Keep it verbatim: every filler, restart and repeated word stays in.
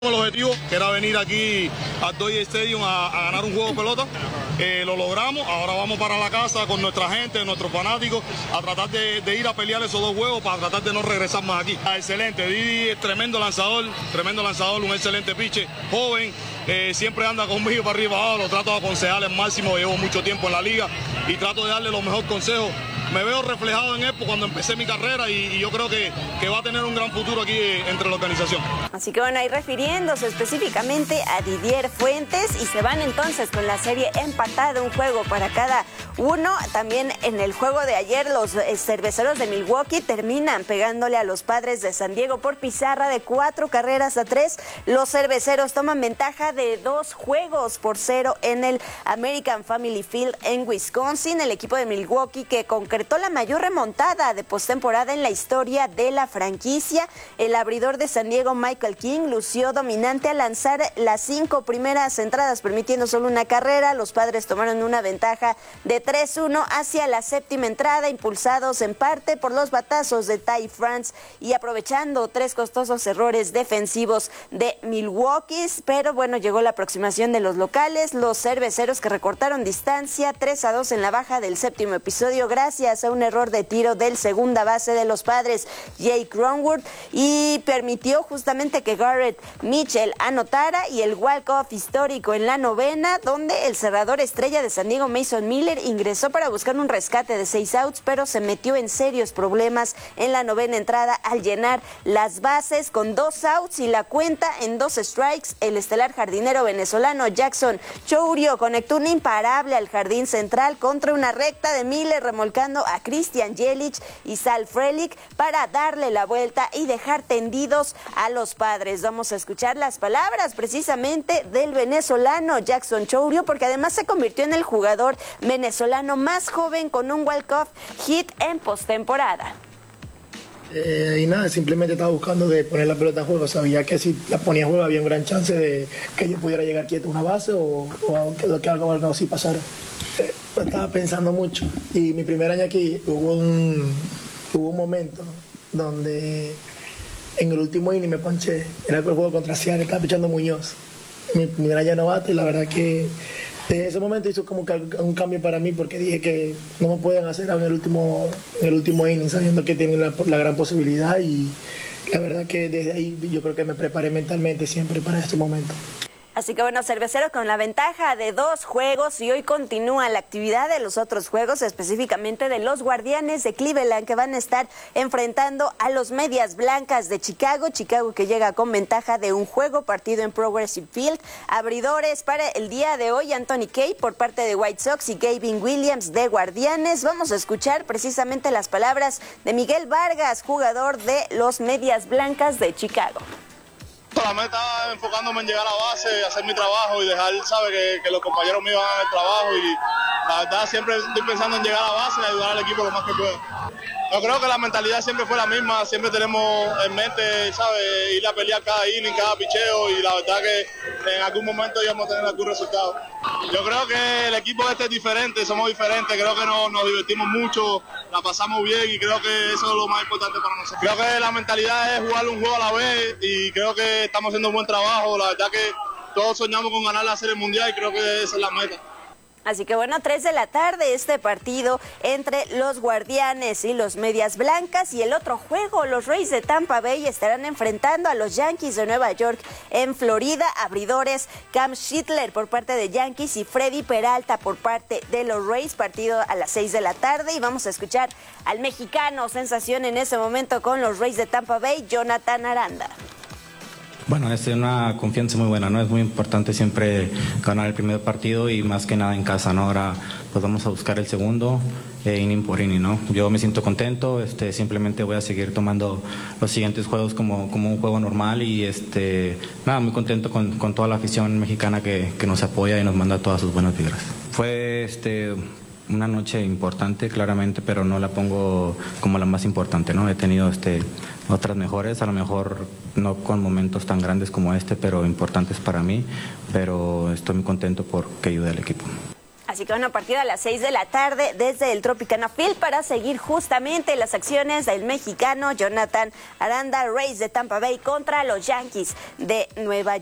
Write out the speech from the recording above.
El objetivo, que era venir aquí al Dodger Stadium a, a ganar un juego de pelota, eh, lo logramos. Ahora vamos para la casa con nuestra gente, nuestros fanáticos, a tratar de, de ir a pelear esos dos juegos para tratar de no regresar más aquí. Ah, excelente, Didi es tremendo lanzador, tremendo lanzador, un excelente pitcher, joven, eh, siempre anda conmigo para arriba y para abajo, lo trato de aconsejar al máximo, llevo mucho tiempo en la liga y trato de darle los mejores consejos. Me veo reflejado en él cuando empecé mi carrera y, y yo creo que, que va a tener un gran futuro aquí entre la organización. Así que bueno, ahí refiriéndose específicamente a Didier Fuentes, y se van entonces con la serie empatada, un juego para cada uno. También en el juego de ayer los eh, cerveceros de Milwaukee terminan pegándole a los Padres de San Diego por pizarra de cuatro carreras a tres. Los cerveceros toman ventaja de dos juegos por cero en el American Family Field en Wisconsin. El equipo de Milwaukee, que concretó la mayor remontada de postemporada en la historia de la franquicia. El abridor de San Diego, Michael King, lució dominante al lanzar las cinco primeras entradas, permitiendo solo una carrera. Los Padres tomaron una ventaja de tres uno hacia la séptima entrada, impulsados en parte por los batazos de Ty France y aprovechando tres costosos errores defensivos de Milwaukee. Pero bueno, llegó la aproximación de los locales, los cerveceros, que recortaron distancia tres a dos en la baja del séptimo episodio gracias a un error de tiro del segunda base de los Padres, Jake Cronenworth, y permitió justamente que Garrett Mitchell anotara, y el walk-off histórico en la novena, donde el cerrador estrella de San Diego, Mason Miller, ingresó para buscar un rescate de seis outs, pero se metió en serios problemas en la novena entrada al llenar las bases con dos outs y la cuenta en dos strikes. El estelar jardinero venezolano Jackson Chourio conectó un imparable al jardín central contra una recta de Miller, remolcando a Christian Yelich y Sal Frelick para darle la vuelta y dejar tendidos a los Padres. Vamos a escuchar las palabras precisamente del venezolano Jackson Chourio, porque además se convirtió en el jugador venezolano más joven con un walk-off hit en postemporada. Eh, y nada, simplemente estaba buscando de poner la pelota en juego. Sabía que si la ponía en juego había un gran chance de que yo pudiera llegar quieto a una base o, o que, que algo, algo así pasara. Eh, estaba pensando mucho. Y mi primer año aquí hubo un, hubo un momento donde en el último inning me ponché. Era el juego contra Seattle, estaba pichando Muñoz. Mi primer año novato, y la verdad que en ese momento hizo como que un cambio para mí, porque dije que no me pueden hacer en el último, en el último inning, sabiendo que tienen la, la gran posibilidad, y la verdad que desde ahí yo creo que me preparé mentalmente siempre para este momento. Así que bueno, cerveceros con la ventaja de dos juegos, y hoy continúa la actividad de los otros juegos, específicamente de los Guardianes de Cleveland, que van a estar enfrentando a los Medias Blancas de Chicago. Chicago, que llega con ventaja de un juego, partido en Progressive Field. Abridores para el día de hoy, Anthony Kay por parte de White Sox y Gavin Williams de Guardianes. Vamos a escuchar precisamente las palabras de Miguel Vargas, jugador de los Medias Blancas de Chicago. Solamente estaba enfocándome en llegar a la base, hacer mi trabajo y dejar, sabe, que, que los compañeros míos hagan el trabajo, y la verdad siempre estoy pensando en llegar a la base y ayudar al equipo lo más que pueda. Yo creo que la mentalidad siempre fue la misma, siempre tenemos en mente, sabe, ir a pelear cada inning, cada picheo, y la verdad que en algún momento íbamos a tener algún resultado. Yo creo que el equipo este es diferente, somos diferentes, creo que nos, nos divertimos mucho, la pasamos bien, y creo que eso es lo más importante para nosotros. Creo que la mentalidad es jugar un juego a la vez, y creo que estamos haciendo un buen trabajo. La verdad que todos soñamos con ganar la Serie Mundial, y creo que esa es la meta. Así que bueno, tres de la tarde este partido entre los Guardianes y los Medias Blancas, y el otro juego, los Rays de Tampa Bay estarán enfrentando a los Yankees de Nueva York en Florida. Abridores, Cam Schittler por parte de Yankees y Freddy Peralta por parte de los Rays. Partido a las seis de la tarde, y vamos a escuchar al mexicano sensación en ese momento con los Rays de Tampa Bay, Jonathan Aranda. Bueno, es una confianza muy buena, ¿no? Es muy importante siempre ganar el primer partido, y más que nada en casa, ¿no? Ahora pues vamos a buscar el segundo, eh, inning por inning, ¿no? Yo me siento contento, este, simplemente voy a seguir tomando los siguientes juegos como, como un juego normal, y este, nada, muy contento con, con toda la afición mexicana que, que nos apoya y nos manda todas sus buenas vibras. Fue este... una noche importante, claramente, pero no la pongo como la más importante, ¿no? He tenido este, otras mejores, a lo mejor no con momentos tan grandes como este, pero importantes para mí, pero estoy muy contento porque ayudé al equipo. Así que bueno, a partir de las seis de la tarde desde el Tropicana Field para seguir justamente las acciones del mexicano Jonathan Aranda, Rays de Tampa Bay contra los Yankees de Nueva York.